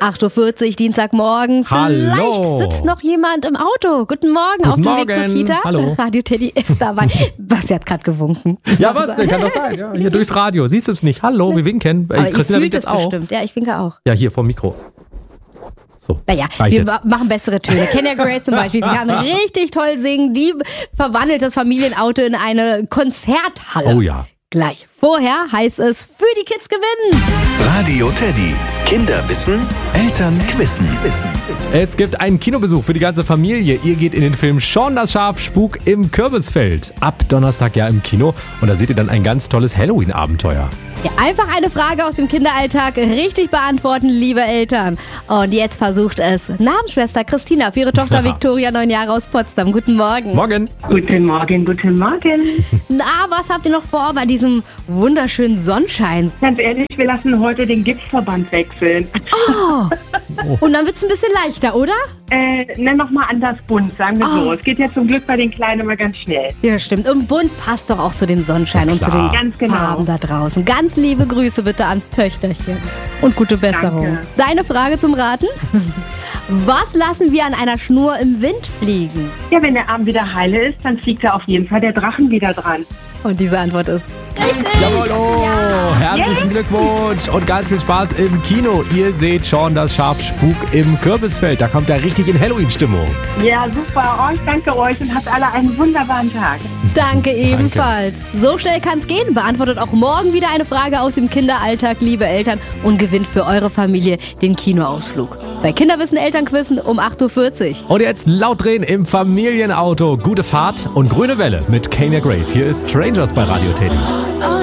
8.40 Uhr, Dienstagmorgen. Hallo. Vielleicht sitzt noch jemand im Auto. Guten Morgen, auf dem Weg zur Kita. Hallo. Radio Teddy ist dabei. Basti hat gerade gewunken. Ja, was? Kann das sein? Ja, hier durchs Radio. Siehst du es nicht? Hallo, wir winken. Aber Christina ich winkt fühle das jetzt auch. bestimmt. Ja, ich winke auch. Ja, hier vom Mikro. So. Naja, reicht wir jetzt. machen bessere Töne. Kenya Grace zum Beispiel, die kann richtig toll singen. Die verwandelt das Familienauto in eine Konzerthalle. Oh ja. Gleich. Vorher heißt es für die Kids gewinnen. Radio Teddy. Kinder wissen, Eltern quissen. Es gibt einen Kinobesuch für die ganze Familie. Ihr geht in den Film Shaun das Schaf, Spuk im Kürbisfeld. Ab Donnerstag ja im Kino. Und da seht ihr dann ein ganz tolles Halloween-Abenteuer. Ja, einfach eine Frage aus dem Kinderalltag richtig beantworten, liebe Eltern. Und jetzt versucht es Namensschwester Christina für ihre Tochter Viktoria, 9 Jahre aus Potsdam. Guten Morgen. Morgen. Guten Morgen, guten Morgen. Na, was habt ihr noch vor bei diesem wunderschönen Sonnenschein? Ganz ehrlich, wir lassen heute den Gipsverband wechseln. Und dann wird's ein bisschen leichter, oder? Nenn noch mal anders bunt, sagen wir so. Es geht ja zum Glück bei den Kleinen immer ganz schnell. Ja, stimmt. Und bunt passt doch auch zu dem Sonnenschein und zu den Ganz genau. Farben da draußen. Ganz liebe Grüße bitte ans Töchterchen. Und gute Besserung. Danke. Deine Frage zum Raten? Was lassen wir an einer Schnur im Wind fliegen? Ja, wenn der Arm wieder heile ist, dann fliegt da auf jeden Fall der Drachen wieder dran. Und diese Antwort ist richtig. Jawohl, herzlichen Glückwunsch und ganz viel Spaß im Kino. Ihr seht Shaun das Schaf, Spuk im Kürbisfeld. Da kommt er richtig in Halloween-Stimmung. Ja, super. Und danke euch und habt alle einen wunderbaren Tag. Danke ebenfalls. So schnell kann's gehen. Beantwortet auch morgen wieder eine Frage aus dem Kinderalltag, liebe Eltern, und gewinnt für eure Familie den Kinoausflug. Bei Kinderwissen Elternquissen um 8.40 Uhr. Und jetzt laut drehen im Familienauto. Gute Fahrt und grüne Welle mit Kenya Grace. Hier ist Strangers bei Radio Teddy. Oh